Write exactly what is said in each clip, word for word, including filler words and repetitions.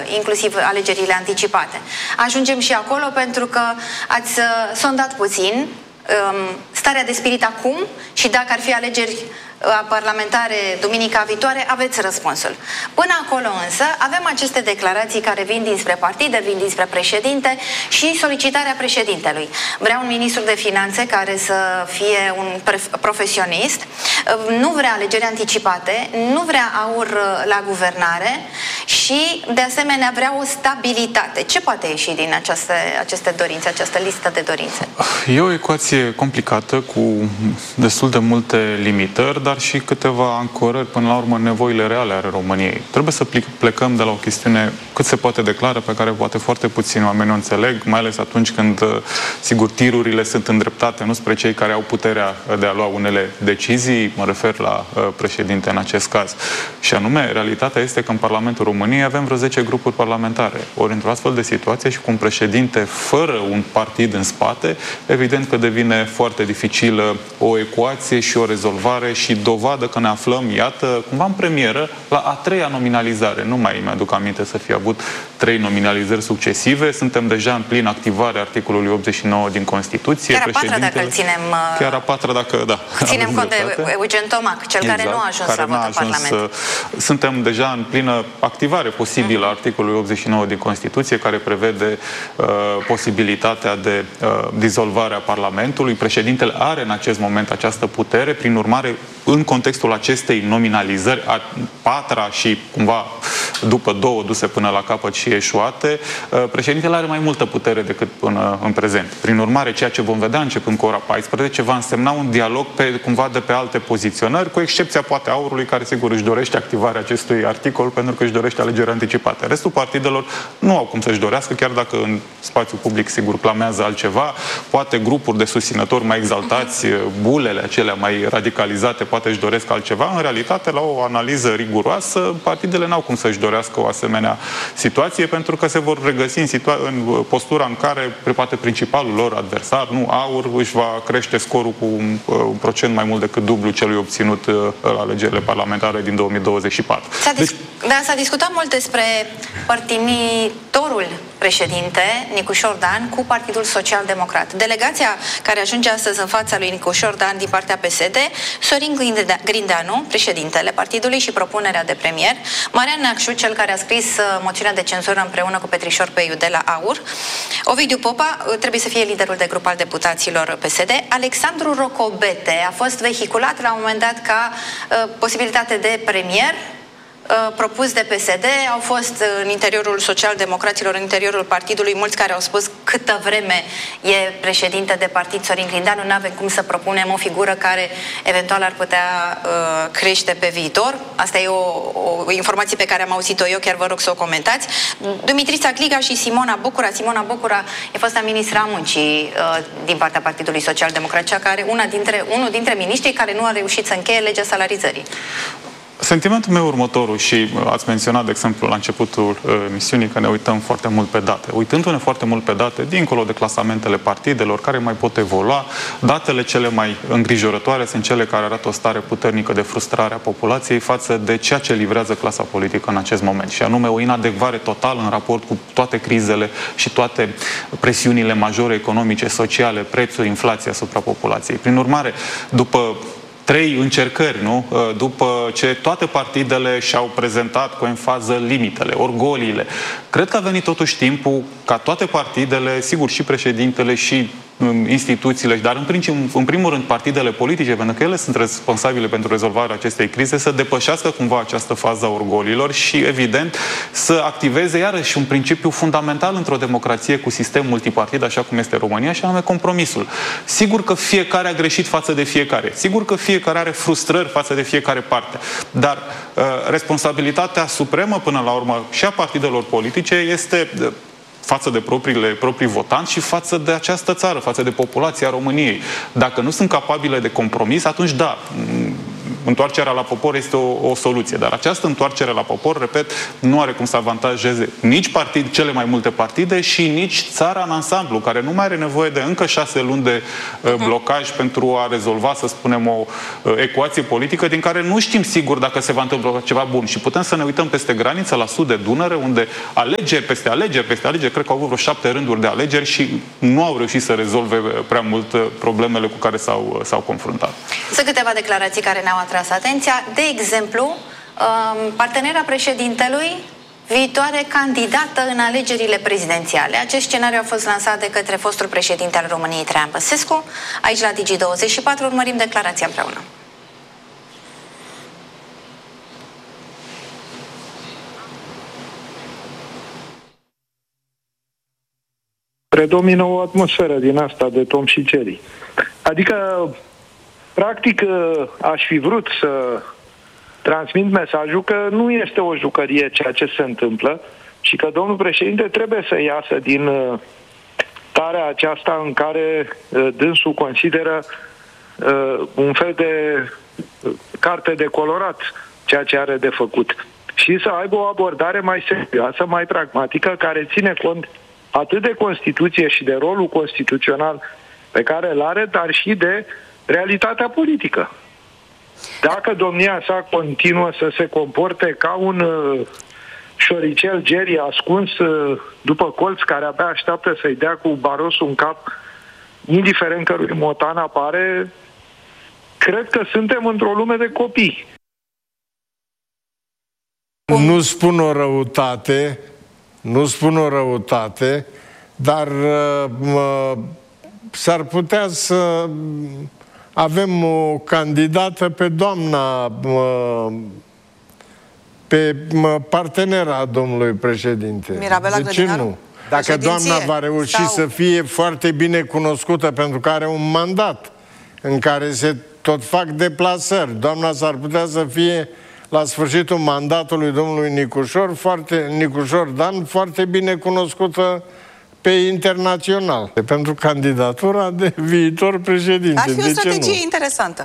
inclusiv alegerile anticipate. Ajungem și acolo pentru că ați sondat puțin starea de spirit acum și dacă ar fi alegeri parlamentare duminica viitoare, aveți răspunsul. Până acolo însă avem aceste declarații care vin dinspre partide, vin dinspre președinte și solicitarea președintelui. Vrea un ministru de finanțe care să fie un profesionist, nu vrea alegeri anticipate, nu vrea aur la guvernare și de asemenea vrea o stabilitate. Ce poate ieși din aceste, aceste dorințe, această listă de dorințe? E o ecuație complicată cu destul de multe limitări, dar și câteva ancorări, până la urmă, nevoile reale ale României. Trebuie să plecăm de la o chestiune cât se poate declară, pe care poate foarte puțini oameni o înțeleg, mai ales atunci când, sigur, tirurile sunt îndreptate nu spre cei care au puterea de a lua unele decizii, mă refer la președinte în acest caz. Și anume, realitatea este că în Parlamentul României avem vreo zece grupuri parlamentare. Ori, într-o astfel de situație și cu un președinte fără un partid în spate, evident că devine foarte dificilă o ecuație și o rezolvare și dovadă că ne aflăm, iată, cumva în premieră, la a treia nominalizare. Nu mai mi-aduc aminte să fie avut trei nominalizări succesive. Suntem deja în plin activare articolului optzeci și nouă din Constituție. Chiar a patra dacă îl ținem... Chiar a patra dacă, da. Ținem cont de Eugen Tomac, cel exact, care nu a ajuns la vot în Parlament. Suntem deja în plină activare posibilă a articolului optzeci și nouă din Constituție, care prevede uh, posibilitatea de uh, dizolvare a Parlamentului. Președintele are în acest moment această putere, prin urmare, în contextul acestei nominalizări, a patra și cumva după două duse până la capăt și eșuate, președintele are mai multă putere decât până în prezent. Prin urmare, ceea ce vom vedea începând cu ora paisprezece va însemna un dialog pe, cumva de pe alte poziționări, cu excepția poate Aurului, care sigur își dorește activarea acestui articol pentru că își dorește alegeri anticipate. Restul partidelor nu au cum să-și dorească, chiar dacă în spațiul public sigur clamează altceva, poate grupuri de susținători mai exaltați, bulele acelea mai radicalizate, poate își doresc altceva. În realitate, la o analiză riguroasă, partidele n-au cum să-și dorească o asemenea situație, pentru că se vor regăsi în, în postura în care, poate, principalul lor adversar, nu Aur, își va crește scorul cu un, un procent mai mult decât dublu celui obținut la alegerile parlamentare din două mii douăzeci și patru. S-a dis deci... Da, s-a discutat mult despre părtinitorul președinte, Nicușor Dan, cu Partidul Social Democrat. Delegația care ajunge astăzi în fața lui Nicușor Dan din partea P S D, Sorin Grindeanu, președintele partidului și propunerea de premier, Marian Neacșu, cel care a scris moțiunea de cenzură împreună cu Petrișor Peiu de la Aur, Ovidiu Popa trebuie să fie liderul de grup al deputaților P S D, Alexandru Rocobete a fost vehiculat la un moment dat ca uh, posibilitate de premier, propus de P S D. Au fost în interiorul social-democraților, în interiorul partidului, mulți care au spus câtă vreme e președinte de partid Sorin Grindeanu, nu avem cum să propunem o figură care eventual ar putea uh, crește pe viitor. Asta e o, o informație pe care am auzit-o eu, chiar vă rog să o comentați. Dumitrița Cliga și Simona Bucura. Simona Bucura e fosta ministra muncii uh, din partea Partidului Social-Democrat, cea care, una dintre, unul dintre miniștrii care nu a reușit să încheie legea salarizării. Sentimentul meu următorul, și ați menționat, de exemplu, la începutul uh, misiunii că ne uităm foarte mult pe date. Uitându-ne foarte mult pe date, dincolo de clasamentele partidelor, care mai pot evolua, datele cele mai îngrijorătoare sunt cele care arată o stare puternică de frustrare a populației față de ceea ce livrează clasa politică în acest moment. Și anume o inadecvare totală în raport cu toate crizele și toate presiunile majore economice, sociale, prețuri, inflația asupra populației. Prin urmare, după trei încercări, nu? După ce toate partidele și-au prezentat cu enfază limitele, orgoliile. Cred că a venit totuși timpul ca toate partidele, sigur și președintele și instituțiile, dar în, princip, în primul rând partidele politice, pentru că ele sunt responsabile pentru rezolvarea acestei crize, să depășească cumva această fază a orgolilor și, evident, să activeze iarăși un principiu fundamental într-o democrație cu sistem multipartid, așa cum este România, și anume compromisul. Sigur că fiecare a greșit față de fiecare. Sigur că fiecare are frustrări față de fiecare parte. Dar uh, responsabilitatea supremă, până la urmă, și a partidelor politice este uh, față de propriile, proprii votanți și față de această țară, față de populația României. Dacă nu sunt capabile de compromis, atunci da, întoarcerea la popor este o, o soluție. Dar această întoarcere la popor, repet, nu are cum să avantajeze nici partid, cele mai multe partide și nici țara în ansamblu, care nu mai are nevoie de încă șase luni de uh, blocaj pentru a rezolva, să spunem, o uh, ecuație politică din care nu știm sigur dacă se va întâmpla ceva bun. Și putem să ne uităm peste graniță, la sud de Dunăre, unde alegeri peste alegeri peste alegeri, cred că au avut vreo șapte rânduri de alegeri și nu au reușit să rezolve prea mult problemele cu care s-au, s-au confruntat. Sunt câteva declarații care ne-au atras atenția. De exemplu, partenera președintelui, viitoare candidată în alegerile prezidențiale. Acest scenariu a fost lansat de către fostul președinte al României, Traian Băsescu. Aici la Digi douăzeci și patru urmărim declarația împreună. Predomină o atmosferă din asta de Tom și Jerry. Adică, practic, aș fi vrut să transmit mesajul că nu este o jucărie ceea ce se întâmplă și că domnul președinte trebuie să iasă din starea aceasta în care dânsul consideră un fel de carte de colorat ceea ce are de făcut și să aibă o abordare mai serioasă, mai pragmatică, care ține cont atât de Constituție și de rolul constituțional pe care îl are, dar și de realitatea politică. Dacă domnia sa continuă să se comporte ca un uh, șoricel Jerry ascuns uh, după colț care abia așteaptă să-i dea cu barosul în cap, indiferent cărui motan apare, cred că suntem într-o lume de copii. Nu spun o răutate, nu spun o răutate, dar uh, s-ar putea să avem o candidată pe doamna, uh, pe uh, partenera domnului președinte. Mirabela de ce Grădinaru? nu? Dacă doamna va reuși sau... să fie foarte bine cunoscută pentru că are un mandat în care se tot fac deplasări, doamna s-ar putea să fie la sfârșitul mandatului domnului Nicușor, foarte, Nicușor Dan, foarte bine cunoscută pe internațional, pentru candidatura de viitor președinte. Ar fi de o strategie ce nu? interesantă.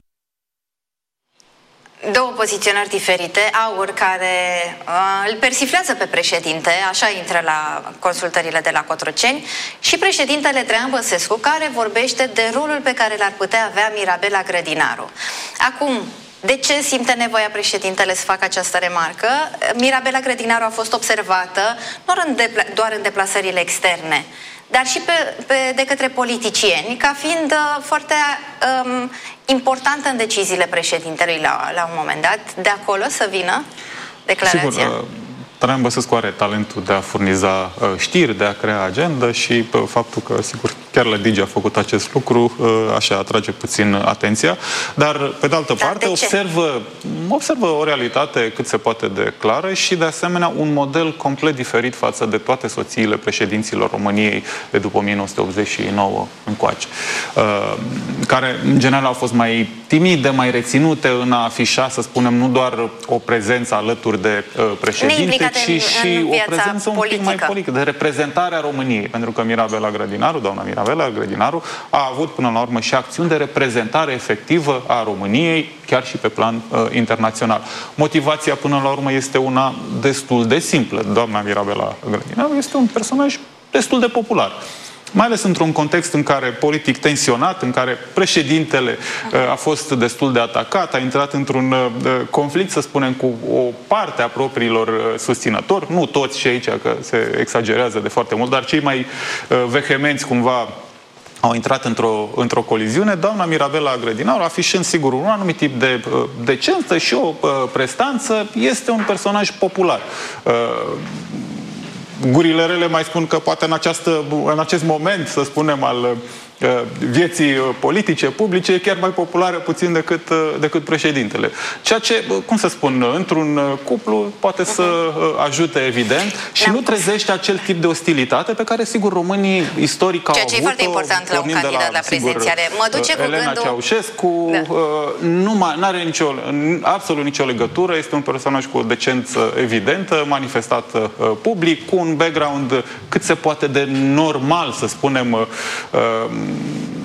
Două poziționări diferite, Aur, care uh, îl persiflează pe președinte, așa intră la consultările de la Cotroceni, și președintele Traian Băsescu, care vorbește de rolul pe care l-ar putea avea Mirabela Grădinaru. Acum, de ce simte nevoia președintele să facă această remarcă? Mirabela Grădinaru a fost observată doar în, doar în deplasările externe, dar și pe, pe, de către politicieni, ca fiind uh, foarte um, importantă în deciziile președintelui la, la un moment dat. De acolo să vină declarația. Sigur, uh... Traian Băsescu are talentul de a furniza uh, știri, de a crea agenda și uh, faptul că, sigur, chiar la Digi a făcut acest lucru, uh, așa atrage puțin atenția, dar, pe de altă dar parte, de observă, observă o realitate cât se poate de clară și, de asemenea, un model complet diferit față de toate soțiile președinților României de după o mie nouă sute optzeci și nouă încoace, uh, care, în general, au fost mai timide, mai reținute în a afișa, să spunem, nu doar o prezență alături de uh, președinte, ci și o prezență un pic mai politică, de reprezentare a României. Pentru că Mirabela Grădinaru, doamna Mirabela Grădinaru, a avut până la urmă și acțiuni de reprezentare efectivă a României, chiar și pe plan uh, internațional. Motivația până la urmă este una destul de simplă. Doamna Mirabela Grădinaru este un personaj destul de popular. Mai ales într-un context în care politic tensionat, în care președintele uh, a fost destul de atacat, a intrat într-un uh, conflict, să spunem, cu o parte a propriilor uh, susținători, nu toți și aici, că se exagerează de foarte mult, dar cei mai uh, vehemenți cumva au intrat într-o într-o coliziune. Doamna Mirabela Grădinaru, afișând sigur un anumit tip de uh, decență și o uh, prestanță, este un personaj popular. Uh, Gurile rele mai spun că poate în, această, în acest moment, să spunem, al vieții politice, publice, e chiar mai populară puțin decât, decât președintele. Ceea ce, cum să spun, într-un cuplu poate să ajute, evident, și nu trezește acel tip de ostilitate pe care, sigur, românii istoric au avut-o. Ceea ce e foarte important la un candidat la, la prezidențiale. Mă duce cu Elena gândul... Ceaușescu, da. nu are nicio, absolut nicio legătură, este un personaj cu o decență evidentă, manifestat public, cu un background cât se poate de normal, să spunem,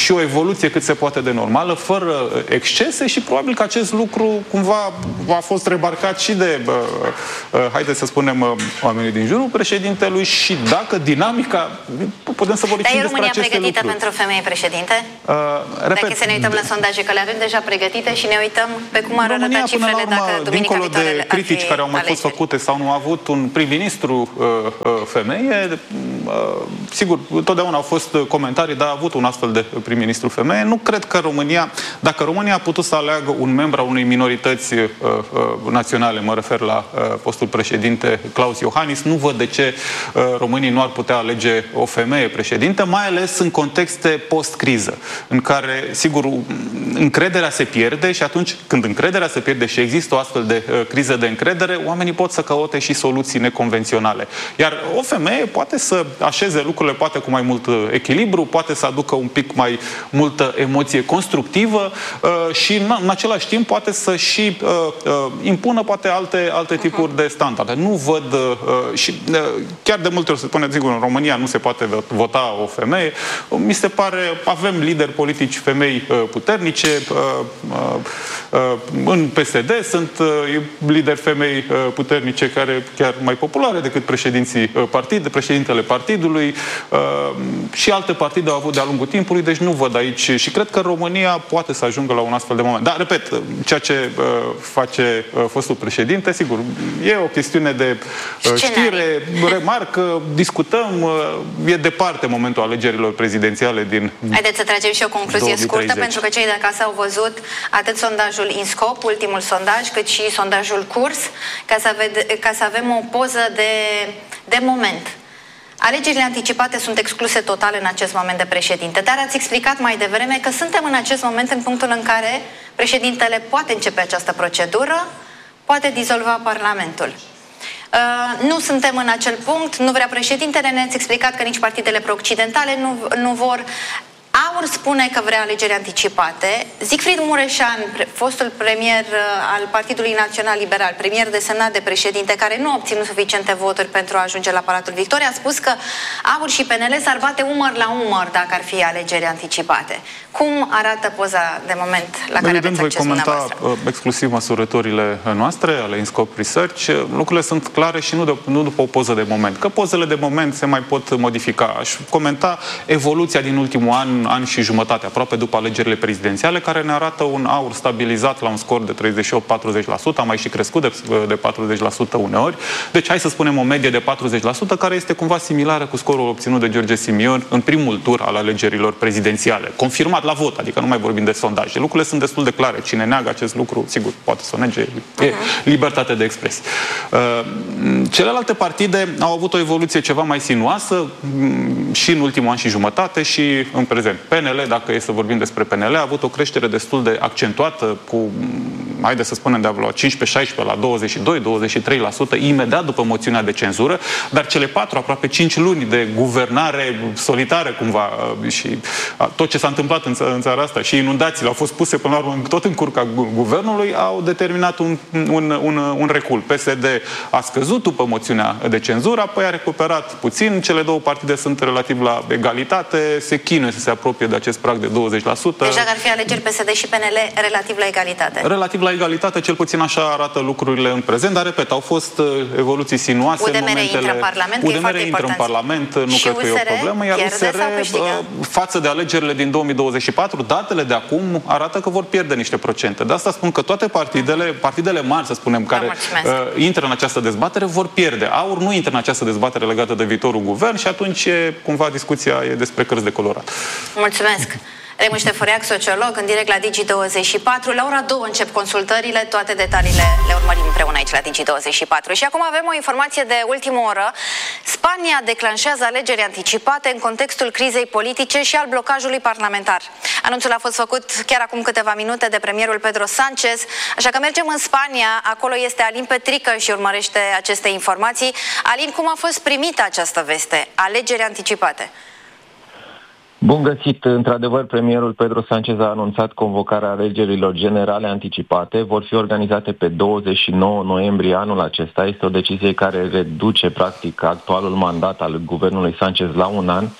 și o evoluție cât se poate de normală, fără excese și probabil că acest lucru cumva a fost remarcat și de, uh, uh, haideți să spunem, uh, oamenii din jurul președintelui și dacă dinamica, putem să vorbim despre România aceste pregătită lucruri. pentru femei președinte? Uh, repet, dacă să ne uităm la sondaje, că le avem deja pregătite și ne uităm pe cum ar România, arăta cifrele urmă, dacă duminica dincolo viitoare de critici care au mai alegeri. fost făcute sau nu a avut un prim-ministru uh, uh, femeie, uh, sigur, totdeauna au fost comentarii, dar a avut un astfel de prim-ministru femeie. Nu cred că România, dacă România a putut să aleagă un membru al unei minorități uh, uh, naționale, mă refer la uh, postul președinte Klaus Iohannis, nu văd de ce uh, românii nu ar putea alege o femeie președintă, mai ales în contexte post-criză, în care, sigur, încrederea se pierde și atunci când încrederea se pierde și există o astfel de uh, criză de încredere, oamenii pot să caute și soluții neconvenționale. Iar o femeie poate să așeze lucrurile poate cu mai mult echilibru, poate să aducă un pic mai multă emoție constructivă uh, și în, în același timp poate să și uh, uh, impună poate alte, alte tipuri de standarde. Nu văd uh, și uh, chiar de multe ori se spune, sigur, în România nu se poate vota o femeie. Mi se pare, avem lideri politici femei uh, puternice, uh, uh, uh, în P S D sunt uh, lideri femei uh, puternice care chiar mai populare decât președinții uh, partid, președintele partidului uh, și alte partide au avut de-a lungul timpului, deci nu văd aici și cred că România poate să ajungă la un astfel de moment. Dar, repet, ceea ce uh, face uh, fostul președinte, sigur, e o chestiune de uh, știre, remarcă, discutăm, uh, e departe momentul alegerilor prezidențiale din Haideți să tragem și o concluzie două mii treizeci. scurtă, pentru că cei de acasă au văzut atât sondajul INSCOP, ultimul sondaj, cât și sondajul Curs, ca să, ved- ca să avem o poză de, de moment. Alegerile anticipate sunt excluse total în acest moment de președinte, dar ați explicat mai devreme că suntem în acest moment în punctul în care președintele poate începe această procedură, poate dizolva Parlamentul. Uh, nu suntem în acel punct, nu vrea președintele, ne-ați explicat că nici partidele pro-occidentale nu, nu vor. AUR spune că vrea alegeri anticipate. Siegfried Mureșan, fostul premier al Partidului Național Liberal, premier desemnat de președinte, care nu a obținut suficiente voturi pentru a ajunge la Palatul Victoriei, a spus că AUR și P N L s-ar bate umăr la umăr dacă ar fi alegeri anticipate. Cum arată poza de moment la care Evident, aveți acces voi comenta dumneavoastră? exclusiv măsurătorile noastre, ale INSCOP Research. Lucrurile sunt clare și nu, de, nu după o poză de moment. Că pozele de moment se mai pot modifica. Aș comenta evoluția din ultimul an, an și jumătate, aproape după alegerile prezidențiale, care ne arată un AUR stabilizat la un scor de treizeci și opt patruzeci la sută, a mai și crescut de, de patruzeci la sută uneori. Deci hai să spunem o medie de patruzeci la sută, care este cumva similară cu scorul obținut de George Simion în primul tur al alegerilor prezidențiale. Confirmat la vot, adică nu mai vorbim de sondaje. Lucrurile sunt destul de clare. Cine neagă acest lucru, sigur, poate să o nege. E libertate de expresie. Celelalte partide au avut o evoluție ceva mai sinuoasă și în ultimul an și jumătate și în prezent. P N L, dacă e să vorbim despre P N L, a avut o creștere destul de accentuată cu, haideți să spunem, de la cincisprezece șaisprezece la douăzeci și doi douăzeci și trei la sută imediat după moțiunea de cenzură, dar cele patru, aproape cinci luni de guvernare solitară cumva și tot ce s-a întâmplat în, în țara asta și inundațiile au fost puse până la urmă tot în curca guvernului, au determinat un, un, un, un recul. P S D a scăzut după moțiunea de cenzură, apoi a recuperat puțin. Cele două partide sunt relativ la egalitate, se chinuie să se apropie de acest prag de douăzeci la sută. Deci dacă ar fi alegeri P S D și P N L relativ la egalitate. Relativ la egalitate, cel puțin așa arată lucrurile în prezent, dar repet, au fost evoluții sinuoase. U D M R în momentele... intră în Parlament, U D M R intră în Parlament, nu și cred că e o problemă, iar U S R, față de alegerile din două mii douăzeci și patru, datele de acum arată că vor pierde niște procente. De asta spun că toate partidele, partidele mari, să spunem, care uh, intră în această dezbatere, vor pierde. AUR nu intră în această dezbatere legată de viitorul guvern și atunci e, cumva discuția e despre cărți de colorat. Mulțumesc! Remu Ștefăreac, sociolog, în direct la Digi douăzeci și patru. La ora două încep consultările, toate detaliile le urmărim împreună aici la Digi douăzeci și patru. Și acum avem o informație de ultimă oră. Spania declanșează alegeri anticipate în contextul crizei politice și al blocajului parlamentar. Anunțul a fost făcut chiar acum câteva minute de premierul Pedro Sánchez, așa că mergem în Spania. Acolo este Alin Petrică și urmărește aceste informații. Alin, cum a fost primită această veste? Alegeri anticipate. Bun găsit! Într-adevăr, premierul Pedro Sánchez a anunțat convocarea alegerilor generale anticipate. Vor fi organizate pe douăzeci și nouă noiembrie anul acesta. Este o decizie care reduce, practic, actualul mandat al guvernului Sánchez la un an,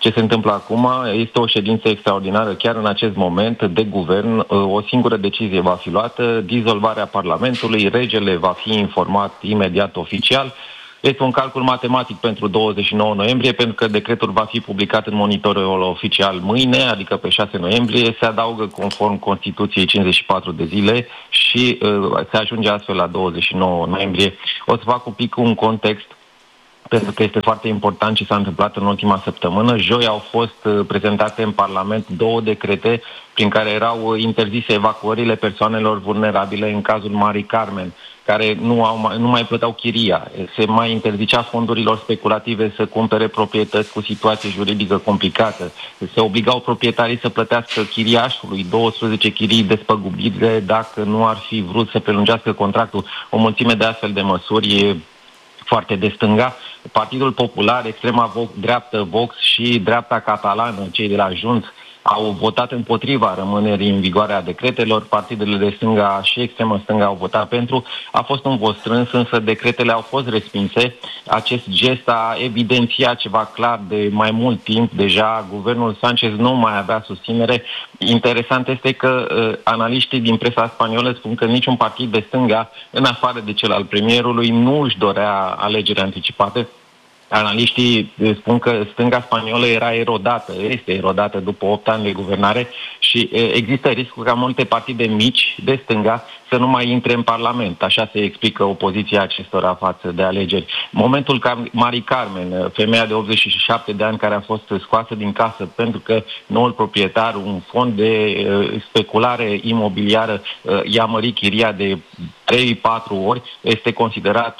Ce se întâmplă acum este o ședință extraordinară chiar în acest moment de guvern. O singură decizie va fi luată, dizolvarea Parlamentului, regele va fi informat imediat oficial. Este un calcul matematic pentru douăzeci și nouă noiembrie, pentru că decretul va fi publicat în monitorul oficial mâine, adică pe șase noiembrie, se adaugă conform Constituției cincizeci și patru de zile și uh, se ajunge astfel la douăzeci și nouă noiembrie. O să fac un pic un context, pentru că este foarte important ce s-a întâmplat în ultima săptămână. Joi au fost uh, prezentate în Parlament două decrete prin care erau interzise evacuările persoanelor vulnerabile în cazul Marii Carmen, care nu, au, nu mai plăteau chiria. Se mai interzicea fondurilor speculative să cumpere proprietăți cu situație juridică complicată. Se obligau proprietarii să plătească chiriașului douăsprezece chirii despăgubire dacă nu ar fi vrut să prelungească contractul. O mulțime de astfel de măsuri foarte de stânga. Partidul Popular, extrema dreaptă Vox și dreapta catalană, cei de la Junts, au votat împotriva rămânerii în vigoare a decretelor, partidele de stânga și extremă stânga au votat pentru. A fost un vot strâns, însă decretele au fost respinse. Acest gest a evidențiat ceva clar de mai mult timp. Deja guvernul Sanchez nu mai avea susținere. Interesant este că uh, analiștii din presa spaniolă spun că niciun partid de stânga, în afară de cel al premierului, nu își dorea alegeri anticipate. Analiștii spun că stânga spaniolă era erodată, este erodată după opt ani de guvernare și există riscul ca multe partide mici de stânga să nu mai intre în Parlament. Așa se explică opoziția acestora față de alegeri. Momentul ca Marii Carmen, femeia de optzeci și șapte de ani care a fost scoasă din casă pentru că noul proprietar, un fond de speculare imobiliară, i-a mărit chiria de trei patru ori, este considerat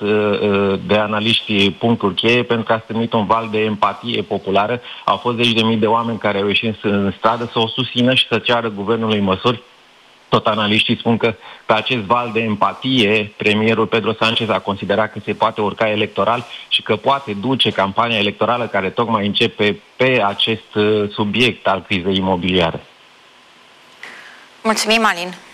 de analiști punctul cheie pentru că a stârnit un val de empatie populară. Au fost zeci de mii de oameni care au ieșit în stradă să o susțină și să ceară guvernului măsuri. Tot analiștii spun că pe acest val de empatie, premierul Pedro Sánchez a considerat că se poate urca electoral și că poate duce campania electorală care tocmai începe pe acest subiect al crizei imobiliare. Mulțumim, Alin.